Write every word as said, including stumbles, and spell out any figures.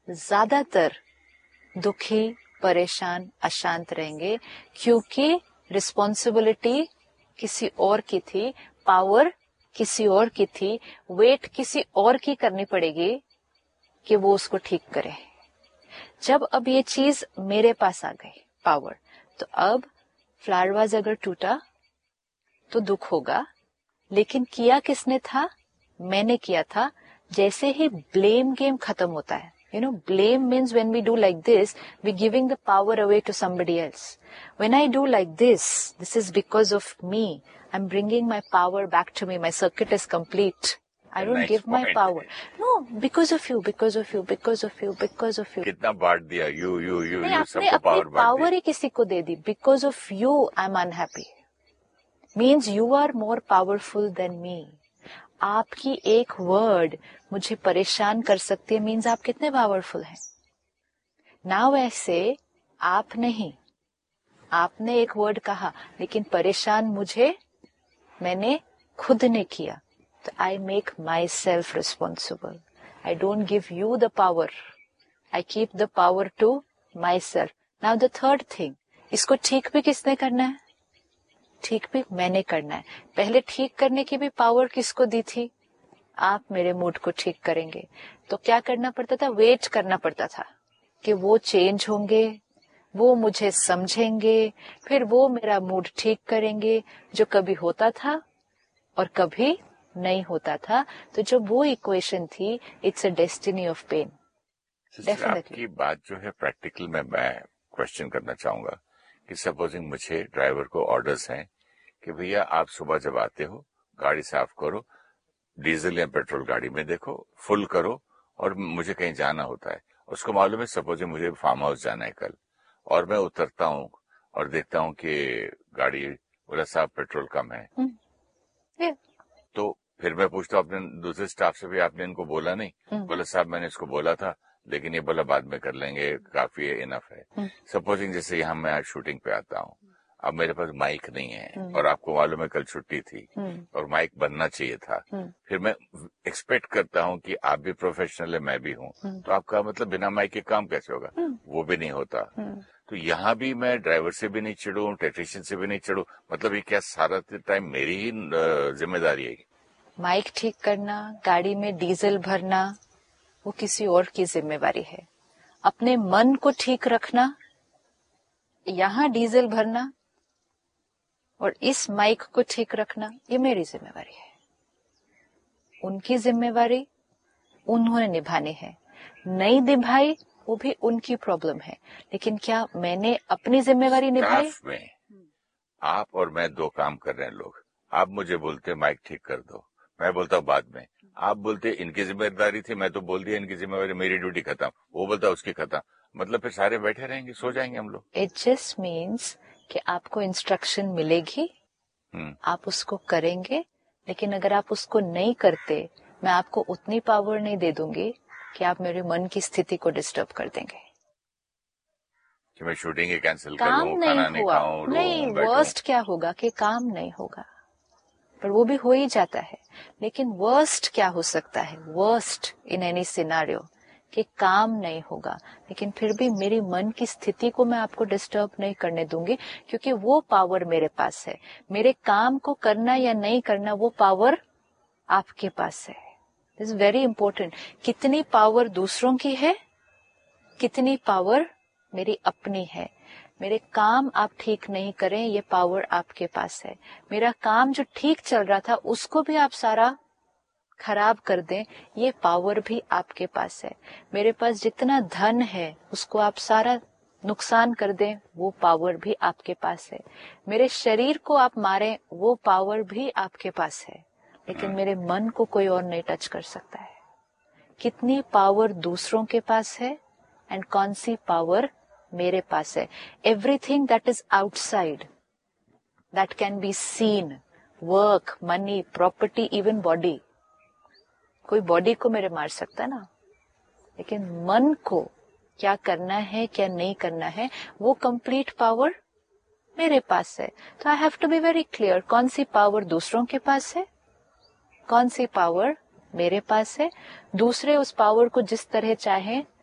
ज्यादातर दुखी, परेशान, अशांत रहेंगे, क्योंकि रिस्पॉन्सिबिलिटी किसी और की थी, पावर किसी और की थी, वेट किसी और की करनी पड़ेगी कि वो उसको ठीक करे। जब अब ये चीज मेरे पास आ गई, पावर, तो अब फ्लावर वाज अगर टूटा तो दुख होगा, लेकिन किया किसने था? मैंने किया था। जैसे ही ब्लेम गेम खत्म होता है, you know, blame means when we do like this, we're giving the power away to somebody else. When I do like this, this is because of me. I'm bringing my power back to me. My circuit is complete. I don't nice give my point. power. No, because of you, because of you, because of you, because of you. कितना बांट दिया, you you you नहीं, you आपने सबको अपनी power बांट power दी। ही किसी को दे दी। Because of you, I'm unhappy. Means you are more powerful than me. आपकी एक वर्ड मुझे परेशान कर सकती है, मीन्स आप कितने पावरफुल हैं। नाउ ऐसे आप नहीं, आपने एक वर्ड कहा, लेकिन परेशान मुझे मैंने खुद ने किया, तो I make my self responsible. I don't give you the power, I keep the power to my self. Now the third thing, इसको ठीक भी किसने करना है? ठीक भी मैंने करना है। पहले ठीक करने की भी पावर किसको दी थी? आप मेरे मूड को ठीक करेंगे। तो क्या करना पड़ता था? वेट करना पड़ता था कि वो चेंज होंगे, वो मुझे समझेंगे, फिर वो मेरा मूड ठीक करेंगे, जो कभी होता था और कभी नहीं होता था। तो जो वो इक्वेशन थी, it's a destiny of pen. आपकी बात जो है प्रैक्टिकल में मैं क्वेश्चन करना चाहूंगा कि सपोजिंग मुझे ड्राइवर को ऑर्डर्स हैं कि भैया आप सुबह जब आते हो गाड़ी साफ करो, डीजल या पेट्रोल गाड़ी में देखो, फुल करो, और मुझे कहीं जाना होता है। उसको मालूम है सपोजिंग मुझे फार्म हाउस जाना है कल, और मैं उतरता हूँ और देखता हूँ कि गाड़ी बोला साहब पेट्रोल कम है। yeah. तो फिर मैं पूछता हूँ अपने दूसरे स्टाफ से भी, आपने इनको बोला नहीं? बोला साहब मैंने इसको बोला था, लेकिन ये बोला बाद में कर लेंगे, काफी है, इनफ है। सपोजिंग जैसे यहाँ मैं शूटिंग पे आता हूँ, अब मेरे पास माइक नहीं है और आपको मालूम है कल छुट्टी थी और माइक बनना चाहिए था, फिर मैं एक्सपेक्ट करता हूँ कि आप भी प्रोफेशनल है, मैं भी हूँ, तो आपका मतलब बिना माइक के काम कैसे होगा? वो भी नहीं होता। तो यहाँ भी मैं ड्राइवर से भी नहीं चिड़ू, टेक्नीशियन से भी नहीं चिड़ू, मतलब ये क्या सारा टाइम मेरी ही जिम्मेदारी है? माइक ठीक करना, गाड़ी में डीजल भरना, वो किसी और की जिम्मेवारी है। अपने मन को ठीक रखना, यहाँ डीजल भरना और इस माइक को ठीक रखना, ये मेरी जिम्मेवारी है। उनकी जिम्मेवारी उन्होंने निभानी है, नहीं निभाई वो भी उनकी प्रॉब्लम है, लेकिन क्या मैंने अपनी जिम्मेवारी निभाई? में आप और मैं दो काम कर रहे हैं लोग, आप मुझे बोलते माइक ठीक कर दो, मैं बोलता हूँ बाद में, आप बोलते इनकी जिम्मेदारी थी, मैं तो बोल दिया इनकी जिम्मेदारी, मेरी ड्यूटी खत्म, वो बोलता उसकी खत्म, मतलब फिर सारे बैठे रहेंगे, सो जाएंगे हम लोग। इट जस्ट मीन्स कि आपको इंस्ट्रक्शन मिलेगी, आप उसको करेंगे, लेकिन अगर आप उसको नहीं करते, मैं आपको उतनी पावर नहीं दे दूंगी कि आप मेरे मन की स्थिति को डिस्टर्ब कर देंगे कि मैं शूटिंग कैंसिल कर काम दूं, नहीं खाना नहीं हुआ। खाऊं, नहीं, वर्स्ट क्या होगा कि काम नहीं होगा, पर वो भी हो ही जाता है। लेकिन वर्स्ट क्या हो सकता है? वर्स्ट इन एनी सिनारियो कि काम नहीं होगा, लेकिन फिर भी मेरी मन की स्थिति को मैं आपको डिस्टर्ब नहीं करने दूंगी, क्योंकि वो पावर मेरे पास है। मेरे काम को करना या नहीं करना, वो पावर आपके पास है। This is very important. कितनी पावर दूसरों की है, कितनी पावर मेरी अपनी है। मेरे काम आप ठीक नहीं करें, ये पावर आपके पास है। मेरा काम जो ठीक चल रहा था उसको भी आप सारा खराब कर दें, ये पावर भी आपके पास है। मेरे पास जितना धन है उसको आप सारा नुकसान कर दें, वो पावर भी आपके पास है। मेरे शरीर को आप मारें, वो पावर भी आपके पास है, लेकिन मेरे मन को कोई और नहीं टच कर सकता है। कितनी पावर दूसरों के पास है एंड कौन सी पावर मेरे पास है। Everything that is outside, that can be seen, work, money, property, even body. कोई बॉडी को मेरे मार सकता ना, लेकिन मन को क्या करना है क्या नहीं करना है, वो कंप्लीट पावर मेरे पास है। तो I have to be very clear, कौन सी पावर दूसरों के पास है, कौन सी पावर मेरे पास है। दूसरे उस पावर को जिस तरह चाहे